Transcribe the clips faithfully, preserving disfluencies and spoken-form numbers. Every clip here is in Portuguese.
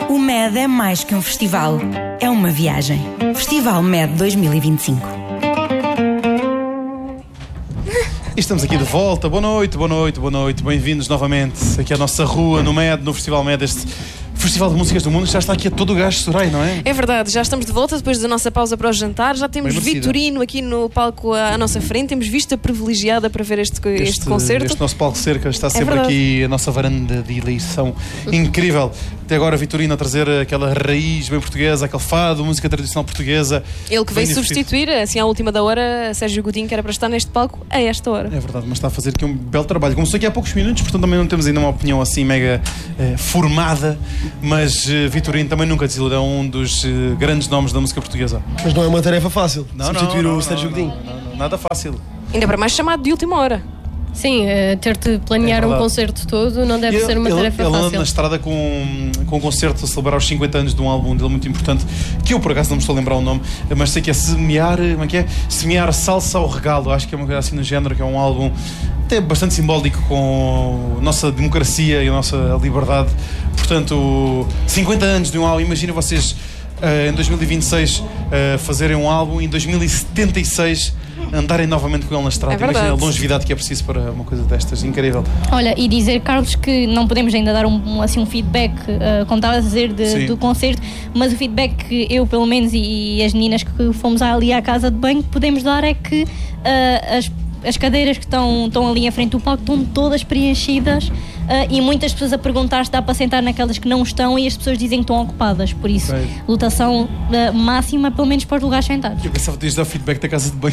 O M E D é mais que um festival, é uma viagem. Festival M E D dois mil e vinte e cinco. E estamos aqui de volta. Boa noite, boa noite, boa noite. Bem-vindos novamente aqui à nossa rua, no M E D, no Festival M E D, este Festival de Músicas do Mundo. Já está aqui a todo o gás, Soraya, não é? É verdade, já estamos de volta depois da nossa pausa para o jantar. Já temos Vitorino aqui no palco à nossa frente. Temos vista privilegiada para ver este, este, este concerto. Este nosso palco cerca está sempre é aqui a nossa varanda de eleição. Incrível. Até agora Vitorino a trazer aquela raiz bem portuguesa, aquele fado, música tradicional portuguesa. Ele que veio substituir, assim à última da hora, Sérgio Godinho, que era para estar neste palco a esta hora. É verdade, mas está a fazer aqui um belo trabalho. Começou aqui há poucos minutos, portanto também não temos ainda uma opinião assim mega eh, formada, mas eh, Vitorino também nunca desilude, é um dos eh, grandes nomes da música portuguesa. Mas não é uma tarefa fácil, não, substituir não, não, o Sérgio Godinho. Não, não, não, nada fácil. Ainda para mais chamado de última hora. Sim, uh, ter de planear é um concerto todo não deve ele, ser uma ele, tarefa ele fácil. Ele anda na estrada com, com um concerto a celebrar os cinquenta anos de um álbum dele muito importante, que eu por acaso não me estou a lembrar o nome, mas sei que é Semear, como é que é? Semear Salsa ao Regalo, acho que é uma coisa assim no género, que é um álbum até bastante simbólico com a nossa democracia e a nossa liberdade. Portanto, cinquenta anos de um álbum, imagina vocês uh, em dois mil e vinte e seis uh, fazerem um álbum, em dois mil e setenta e seis andarem novamente com ele na estrada. É Imagina a longevidade que é preciso para uma coisa destas, incrível. Olha, e dizer, Carlos, que não podemos ainda dar um, assim, um feedback, uh, como estava a dizer, de, do concerto, mas o feedback que eu, pelo menos, e, e as meninas que fomos ali à casa de banho, podemos dar é que uh, as As cadeiras que estão, estão ali à frente do palco estão todas preenchidas uh, e muitas pessoas a perguntar se dá para sentar naquelas que não estão e as pessoas dizem que estão ocupadas. Por isso, okay. Lotação uh, máxima, pelo menos para os lugares sentados. Eu pensava que tens de dar feedback da casa de banho.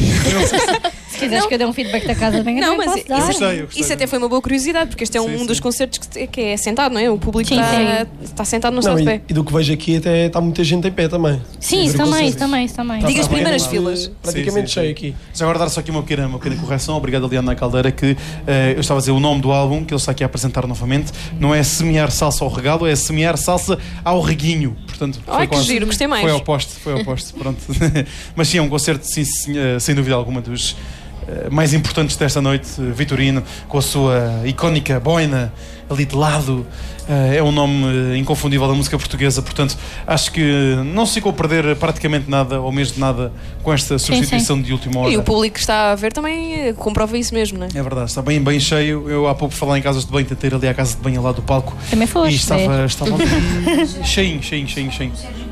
Se quiseres não. que eu dê um feedback da casa de banho, não, mas isso, eu gostei, eu gostei. Isso até foi uma boa curiosidade, porque este é um sim, dos sim. concertos que, que é sentado, não é? O público sim, está, sim. está sentado no não, de e, pé. E do que vejo aqui até está muita gente em pé também. Sim, isso também, isso também, isso também. Diga as primeiras filas. Praticamente sim, sim, cheio sim. aqui. Já agora dar só aqui uma pequena, uma pequena correção. Obrigado, Aliana Caldeira, que uh, eu estava a dizer o nome do álbum, que ele está aqui a apresentar novamente. Não é Semear Salsa ao Regalo, é Semear Salsa ao Reguinho. Portanto, Ai, que giro, gostei mais. Foi ao posto, foi ao posto, pronto. Mas sim, é um concerto, sim, sem dúvida alguma, dos mais importantes desta noite. Vitorino, com a sua icónica boina ali de lado, é um nome inconfundível da música portuguesa. Portanto, acho que não se ficou a perder praticamente nada, ou mesmo nada, com esta substituição sim, sim. de última hora. E o público que está a ver também comprova isso mesmo, não é? É verdade, está bem, bem cheio. Eu há pouco falar em casas de banho, tentei ir ali à casa de banho lá do palco. Também foste, e estava, estava cheinho, cheinho, cheinho, cheinho.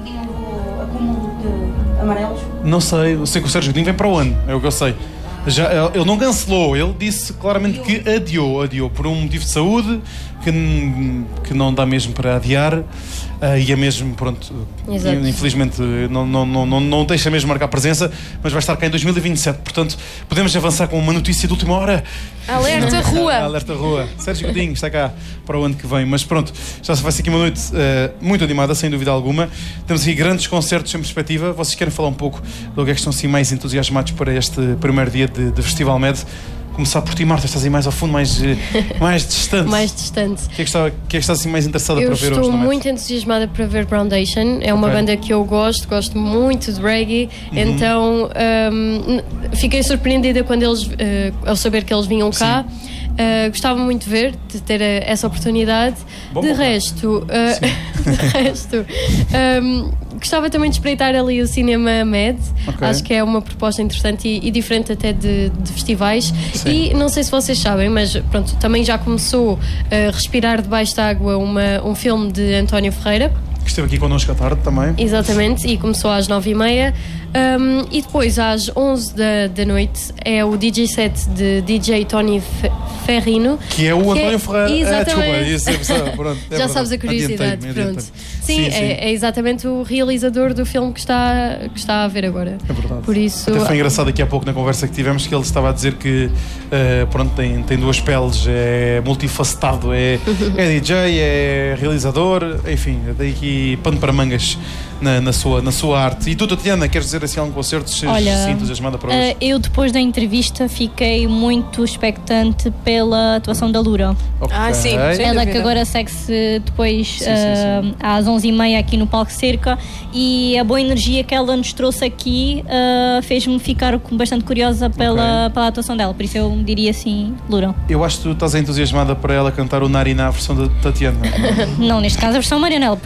Amarelos? Não sei, eu sei que o Sérgio Godinho vem para o ano, é o que eu sei. Já, ele não cancelou, ele disse claramente que adiou, adiou por um motivo de saúde, que, que não dá mesmo para adiar, uh, e é mesmo, pronto, Exato. infelizmente não, não, não, não, não deixa mesmo marcar presença, mas vai estar cá em dois mil e vinte e sete, portanto podemos avançar com uma notícia de última hora. Alerta Rua! Alerta Rua, Sérgio Godinho está cá para o ano que vem, mas pronto, já vai ser aqui uma noite uh, muito animada, sem dúvida alguma. Temos aqui grandes concertos em perspectiva. Vocês querem falar um pouco do que é que estão assim mais entusiasmados para este primeiro dia de, de Festival M E D? Começar por ti, Marta, estás aí mais ao fundo, mais, mais distante. Mais distante. O que é que está, que é que estás assim mais interessada eu para ver hoje? Eu estou muito entusiasmada para ver Broundation. É uma okay. banda que eu gosto, gosto muito de reggae. Uhum. Então um, fiquei surpreendida quando eles, uh, ao saber que eles vinham cá. Uh, gostava muito de ver, de ter uh, essa oportunidade. Bom, de, bom, resto, uh, de resto, um, gostava também de espreitar ali o cinema M E D. Okay. Acho que é uma proposta interessante e, e diferente até de, de festivais. Sim. E não sei se vocês sabem, mas pronto, também já começou a Respirar Debaixo d'Água, uma, um filme de António Ferreira, que esteve aqui connosco à tarde também. Exatamente, e começou às nove e meia. Um, e depois, às onze da, da noite, é o D J set de D J Tony Ferrino. Que é o António é, Ferreira. Exatamente. É, desculpa, isso é, pronto, é Já sabes a curiosidade. Adiantei-me, pronto. adiantei-me. Sim, sim, é, sim. é exatamente o realizador do filme que está, que está a ver agora. É verdade. Por isso, até foi engraçado aqui há pouco na conversa que tivemos que ele estava a dizer que uh, pronto, tem, tem duas peles, é multifacetado, é, é D J, é realizador, enfim, daí aqui pano para mangas na, na, sua, na sua arte. E tu, Tatiana, queres dizer assim algum concerto? Olha, sim, entusiasmada para hoje? Uh, eu depois da entrevista fiquei muito expectante pela atuação da Lura. Okay. Ah, sim, ela que agora segue-se depois sim, sim, sim. Uh, às onze e meia aqui no Palco Cerca, e a boa energia que ela nos trouxe aqui uh, fez-me ficar bastante curiosa pela, okay. pela atuação dela, por isso eu diria assim, Lura. Eu acho que tu estás entusiasmada para ela cantar o Nari na versão da Tatiana. Não, neste caso a versão Mariana, ela prometeu-nos a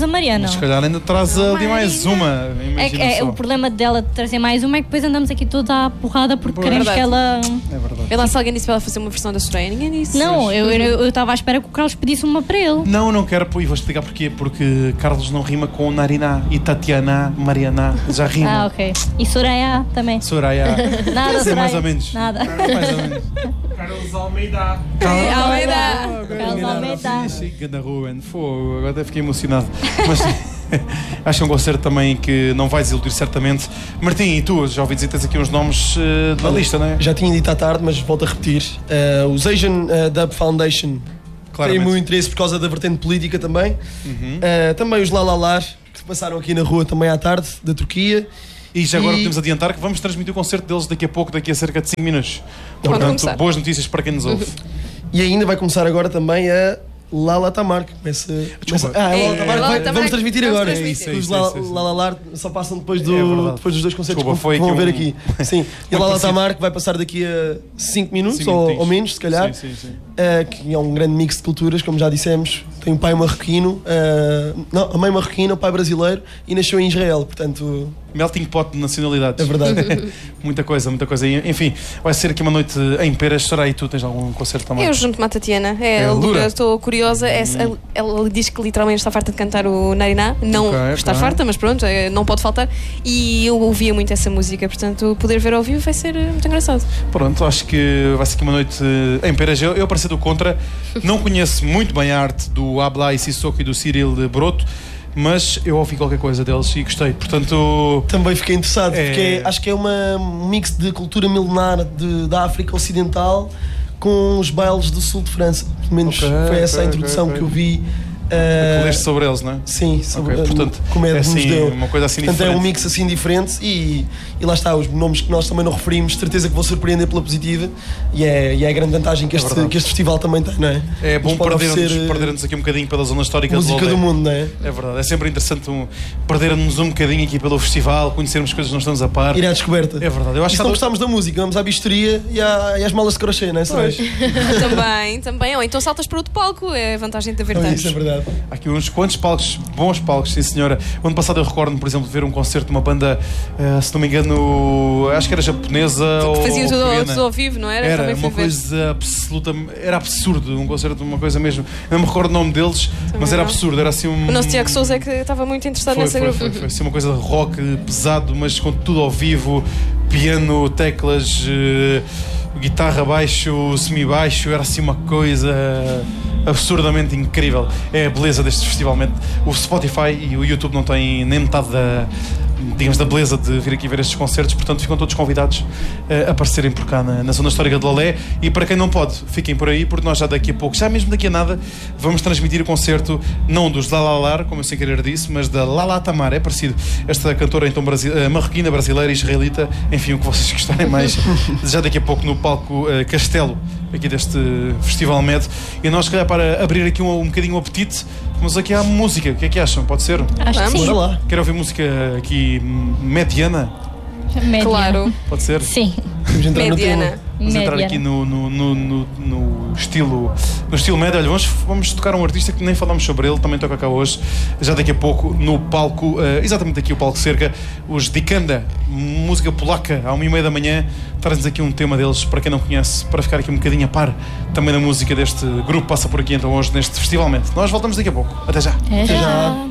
Mariana. Mas se calhar ainda traz ali Marina. mais uma. É, que, é, o problema dela de trazer mais uma é que depois andamos aqui toda à porrada porque Boa. queremos Verdade. que ela. É verdade. Eu lá se alguém disse para ela fazer uma versão da Soraya, ninguém disse. Não, eu estava à espera que o Carlos pedisse uma para ele. Não, não quero, e vou explicar porquê. Porque Carlos não rima com Narina e Tatiana, Mariana, já rima. Ah, ok. E Soraya também. Soraya. Nada, Quer dizer, Soraya. mais ou menos. Nada. Mais ou menos. Carlos Almeida. É, Almeida. Carlos Almeida. Ganda Ruben, fogo, agora até fiquei emocionado. Mas acho que é um concerto também que não vais desiludir certamente. Martim, e tu, já ouvi dizer que tens aqui uns nomes uh, da lista, não é? Já tinha dito à tarde, mas volto a repetir. Uh, os Asian uh, Dub Foundation têm muito interesse por causa da vertente política também. Uhum. Uh, também os Lalalar, que passaram aqui na rua também à tarde, da Turquia. E já agora E- podemos adiantar que vamos transmitir o concerto deles daqui a pouco, daqui a cerca de cinco minutos. Pode Portanto, começar. boas notícias para quem nos ouve. E ainda vai começar agora também a Lala Tamar. que Começa, começa, ah, a É, Lala Tamar, Lala vai- Tamar, vamos transmitir vamos agora. transmitir. É isso, Os é La- isso, é isso. Lalalar só passam depois, É do, verdade. depois dos dois concertos Desculpa, que foi vão aqui ver um- aqui. Sim. E a Muito Lala parecido. Tamar que vai passar daqui a cinco minutos Cinco ou, minutinhos. ou menos, se calhar. Sim, sim, sim. Uh, que é um grande mix de culturas, como já dissemos. Tem um pai marroquino, uh, não, a mãe marroquina, o pai brasileiro e nasceu em Israel, portanto, Melting pot de nacionalidades. é verdade. Muita coisa, muita coisa. E, enfim, vai ser aqui uma noite em Peras. Soraya, e tu tens algum concerto também? Eu junto-me à Tatiana. É, É a dura. Lura, estou curiosa. É, ela, ela diz que literalmente está farta de cantar o Nariná. Não Ok, está ok. farta, mas pronto, é, não pode faltar. E eu ouvia muito essa música, portanto, poder ver ao vivo vai ser eh, muito engraçado. Pronto, acho que vai ser aqui uma noite eh, em Peras. Eu, eu para ser do contra, não conheço muito bem a arte do Abla e Sissoko e do Cyril de Broto, mas eu ouvi qualquer coisa deles e gostei. Portanto, Também fiquei interessado, É. porque é- acho que é uma um mix de cultura milenar de, da África Ocidental com os bailes do sul de França. Pelo menos Ok, foi essa ok, a introdução ok, que eu ok. vi. uh, Uh, leste sobre eles, não é? sim, sobre Ok, portanto, como é, é nos assim, deu. uma coisa assim Portanto, é um diferente. mix assim diferente e, e lá está, os nomes que nós também não referimos, de certeza que vão surpreender pela positiva e é, e é a grande vantagem que este, verdade. que este festival também tem, não é? É bom Nos pode perder-nos oferecer, uh, perder aqui um bocadinho pela zona histórica de música Lolé. do mundo, não é? É verdade, é sempre interessante um, perder-nos um bocadinho aqui pelo festival, conhecermos coisas que não estamos a par. Ir à descoberta. É verdade, eu acho E se que não há- gostamos da música, vamos à bistoria e, à, e às malas de crochê, não é? Pois. também, também. Ou então saltas para outro palco, é a vantagem de haver Então, tantos. isso é verdade. Há aqui uns quantos palcos, bons palcos, sim senhora. O ano passado eu recordo-me, por exemplo, de ver um concerto de uma banda, eh, se não me engano, acho que era japonesa ou Que fazia tudo, coreana. tudo ao vivo, não era? Era Também fui uma ver. coisa absoluta, era absurdo, um concerto, uma coisa mesmo. Não me recordo o nome deles, mas era não. absurdo, era assim um. O nosso Tiago Souza é que estava muito interessado Foi, nessa foi, grupo. foi, foi assim uma coisa de rock pesado, mas com tudo ao vivo, piano, teclas, eh, guitarra baixo, semi-baixo, era assim uma coisa absurdamente incrível. É a beleza deste festival. O Spotify e o YouTube não têm nem metade da, digamos, da beleza de vir aqui ver estes concertos, portanto ficam todos convidados eh, a aparecerem por cá na, na zona histórica de Lolé. E para quem não pode, fiquem por aí, porque nós já daqui a pouco, já mesmo daqui a nada, vamos transmitir o concerto não dos Lalalar, como eu sem querer disse, mas da Lala Tamar. É parecido. Esta cantora então brasi eh, marroquina, brasileira, israelita, enfim, o que vocês gostarem mais, já daqui a pouco no palco eh, Castelo aqui deste Festival Med. E nós, se calhar, para abrir aqui um, um bocadinho o apetite, vamos aqui à música. O que é que acham? Pode ser? Acho que Vamos. sim. Bora lá. Quero ouvir música aqui hum, mediana? Média. Claro. Pode ser? Sim. Vamos entrar no tema. Mediana. Vamos entrar Média. aqui no, no, no, no, no estilo no estilo médio. Olha, vamos, vamos tocar um artista que nem falamos sobre ele, também toca cá hoje, já daqui a pouco, no palco, uh, exatamente aqui o palco cerca, os Dikanda, música polaca, à uma e meia da manhã, traz-nos aqui um tema deles, para quem não conhece, para ficar aqui um bocadinho a par também da música deste grupo, passa por aqui então hoje neste Festivalmente. Nós voltamos daqui a pouco. Até já. Até já.